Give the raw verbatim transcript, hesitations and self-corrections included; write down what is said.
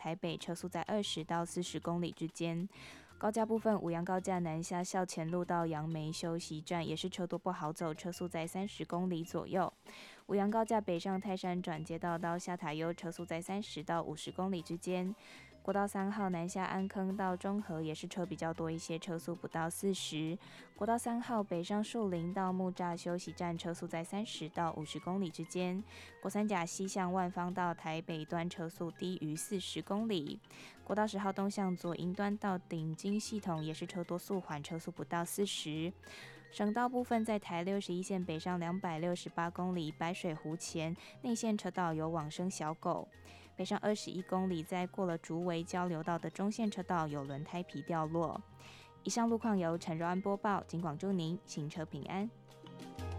台北车速在二十到四十公里之间。高架部分，五杨高架南下校前路到杨梅休息站也是车多不好走，车速在三十公里左右。五杨高架北上泰山转接道到下塔悠，车速在三十到五十公里之间。国道三号南下安坑到中和也是车比较多一些，车速不到四十。国道三号北上树林到木栅休息站，车速在三十到五十公里之间。国三甲西向万芳到台北端，车速低于四十公里。国道十号东向左营端到顶金系统也是车多速缓，车速不到四十。省道部分在台六十一线北上两百六十八公里，白水湖前内线车道有往生小狗。北上二十一公里，在过了竹围交流道的中线车道有轮胎皮掉落。以上路况由陈柔安播报，警广祝您行车平安。